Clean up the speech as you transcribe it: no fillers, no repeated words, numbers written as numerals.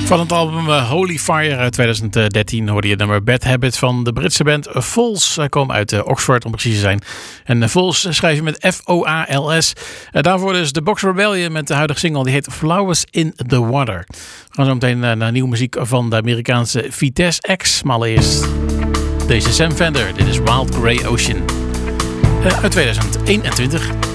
Van het album Holy Fire uit 2013 hoorde je het nummer Bad Habit van de Britse band Foals. Zij komen uit Oxford om precies te zijn. En Foals schrijf je met F-O-A-L-S. Daarvoor dus de Box Rebellion met de huidige single. Die heet Flowers in the Water. We gaan zo meteen naar nieuwe muziek van de Amerikaanse Vitesse X. Maar allereerst deze Sam Fender. Dit is Wild Grey Ocean uit 2021.